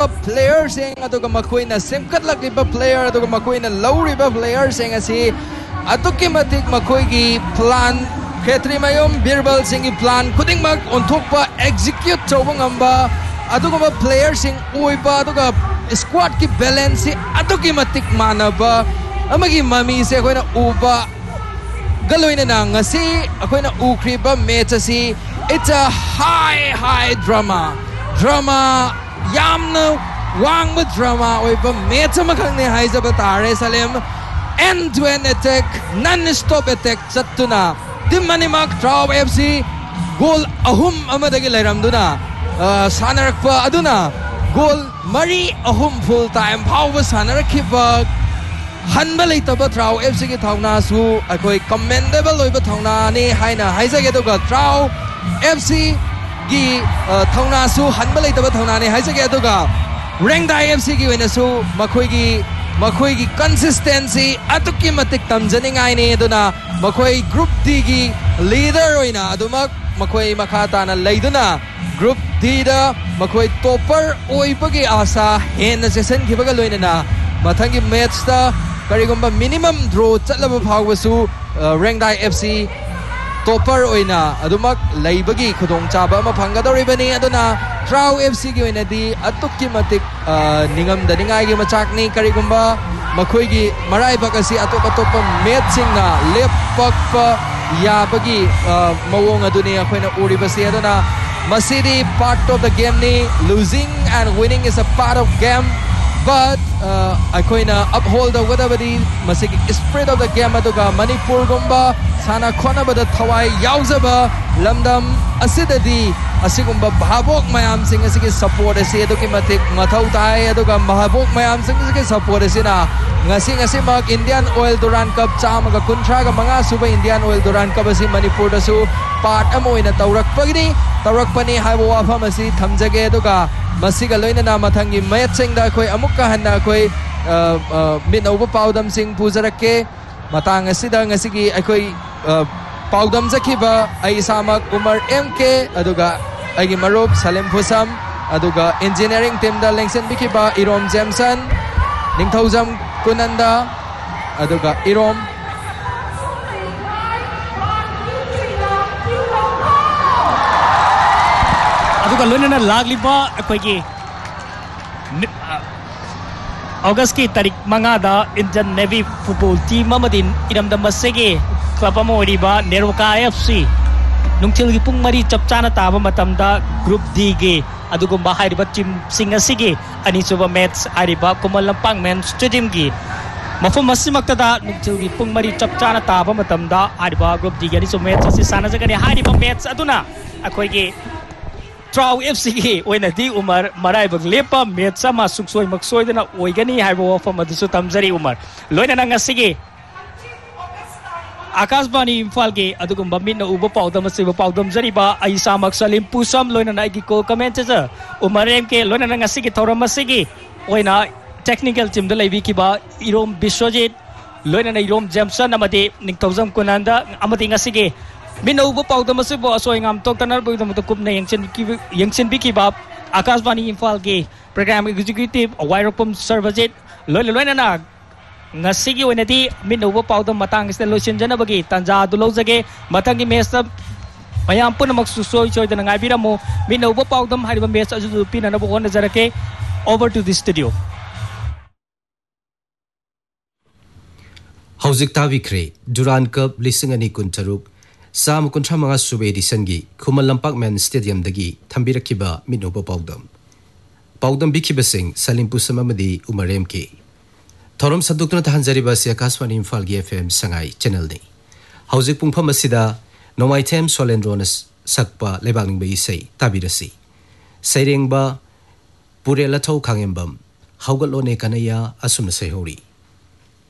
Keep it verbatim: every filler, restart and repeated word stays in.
player sing aduga makoina semkatlakliba player aduga makoina lawriba player sing asi atukki matik makoigi plan khetri mayom birbal singi plan kudingmak onthokpa execute tawba ngamba aduga player sing oiba aduga squad ki balance atukki matik manaba amagi mami se koina uba galoina na ngasi akoina ukriba match asi it's a high high drama drama yamna wangba drama oiba match amakhang ne haizaba tare Salim end to end attack non stop attack chattuna dimanimak Trau F C goal ahum amadagi lairamduna sanarakpa aduna goal mari ahum full time phawba sanarakhiba hanba leitaba Trau F C ki thauna su akoi commendable oiba thauna ni haina haizage doga Trau F C gi thauna su hanba leitaba thauna ni haizage doga Rengdai F C gi wena su makhoi gi makhoi gi consistency atukki matik tamjani ngai ni aduna makhoi group D gi leader oina adumak makhoi makhata na leiduna group D da makhoi topper oibagi asa hen session khibaga loina na mathangi match ta karigomba minimum draw chatlaba phawsu Rengdai F C topper oina adumak leibagi khudong chaba ma phangadoribani aduna Trau F C gi oina di atukki matik ningam daningai gi machak ni karigomba makhoi gi marai bakasi atop atop match singna lepak pa yabagi mawong aduni akhoina uribasi aduna masidi part of the game ni losing and winning is a part of game but akhoina uphold the whatever masigi spirit of the game aduga Manipur gumba sana khona bada thawai yauzaba lamdam asidadi asigumba bhabok mayam sing asigi support ase aduki matik mathau tai aduga bhabok mayam sing asigi support asina ngasi ngasi mak Indian Oil Duran Cup chamaga kunthra ga manga suba Indian Oil Duran Cup asi Manipur da su part amoina tawrak pagini tawrak pani haibo wafam asi thamjage aduga masiga loina na mathangi match sing da khoi amukka hanna khoi minauba paudam sing pujarake matang asida ngasigi akhoi paudam zakhiba ai samak Umar M K aduga agi marup Salim Phusam aduga engineering team da lengsen bikiba Irom Jameson ningthaujam Kunanda aduga Irom aduga loina lagliba akoigi August ki tarik manga da Indian Navy football team amadin iramda masege club ama oriba Neroka F C nungthil gi pung mari chapchana taba matamda group D ge adugumba hairiba team singa sige ani suba match ariba Kumalampang men stadium gi mafum masimakta da nungthil gi pung mari chapchana taba matamda ariba group D ge ani suba match si sana jagani hairiba match aduna akoi gi Trau F C gi oina di Umar marai bag lepa match sama suksoi maksoi dana oigani haibo wafam adusu tamjari Umar loina nanga sige Akashbani Imphal ge adugumba minna uba paudam asiba paudam jariba ai samak Salim Phusam loina na gi ko commentator Umar M K loina nanga sige thoram asigi oina technical team da leibi kiba Irom Biswajit loina na Irom Jameson amadi ningthaujam Kunanda amadi ngasige minna uba paudam asiba asoi ngam tok tanar bugdam to kupna yangchen ki yangchen bi kiba Akashbani Imphal ge program executive Wairopam Sarvajit loina loina na ngasigi oinadi minuba paudam matang ista lotion jana bagi tanja dulo jage matangi match mayam punamak susoi choi dana ngai biramo minuba paudam hariba match aju pina na bokon jarake over to the studio Hauzik Tavikre Duran Cup lisingani kuntaruk sam kuntra manga sube edition gi Kumalampang men stadium dagi thambirakiba minuba paudam paudam bikiba sing Salim Phusam amadi Umar M K Thorom sadukna tahanjariba si Akashbani Imphal gi F M Sangai channel ni hauzik pungpham asida Nomai Them Solendronas sakpa lebangning bai sei tabirasi sairengba purela thau khangembam haugalone kanaya asumna sei hori